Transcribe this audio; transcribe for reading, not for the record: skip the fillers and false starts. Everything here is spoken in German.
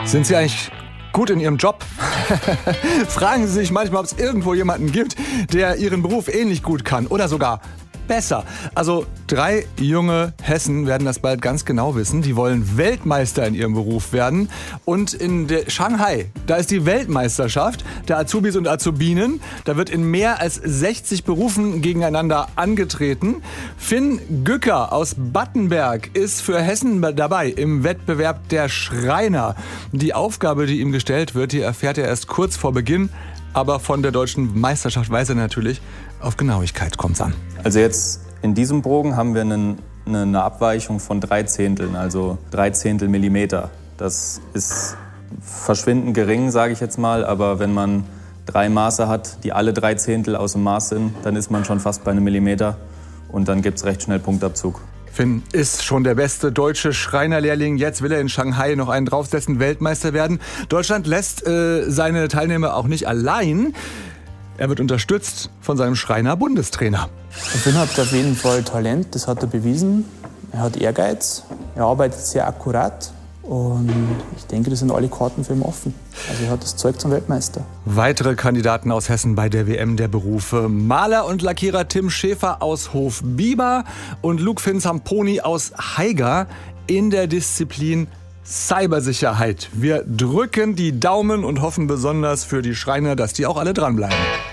Sind Sie eigentlich gut in Ihrem Job? Fragen Sie sich manchmal, ob es irgendwo jemanden gibt, der Ihren Beruf ähnlich gut kann oder sogar besser. Also 3 junge Hessen werden das bald ganz genau wissen. Die wollen Weltmeister in ihrem Beruf werden. Und in Shanghai, da ist die Weltmeisterschaft der Azubis und Azubinen. Da wird in mehr als 60 Berufen gegeneinander angetreten. Finn Gücker aus Battenberg ist für Hessen dabei im Wettbewerb der Schreiner. Die Aufgabe, die ihm gestellt wird, die erfährt er erst kurz vor Beginn. Aber von der deutschen Meisterschaft weiß er natürlich, auf Genauigkeit kommt's an. Also jetzt in diesem Bogen haben wir eine Abweichung von 3/10, also 3/10 Millimeter. Das ist verschwindend gering, sage ich jetzt mal, aber wenn man 3 Maße hat, die alle 3/10 aus dem Maß sind, dann ist man schon fast bei einem Millimeter und dann gibt's recht schnell Punktabzug. Finn ist schon der beste deutsche Schreinerlehrling. Jetzt will er in Shanghai noch einen draufsetzen, Weltmeister werden. Deutschland lässt seine Teilnehmer auch nicht allein. Er wird unterstützt von seinem Schreiner-Bundestrainer. Finn hat auf jeden Fall Talent, das hat er bewiesen. Er hat Ehrgeiz, er arbeitet sehr akkurat und ich denke, das sind alle Karten für ihn offen. Also er hat das Zeug zum Weltmeister. Weitere Kandidaten aus Hessen bei der WM der Berufe: Maler und Lackierer Tim Schäfer aus Hofbieber und Luke Finzamponi aus Haiger in der Disziplin Cybersicherheit. Wir drücken die Daumen und hoffen besonders für die Schreiner, dass die auch alle dranbleiben.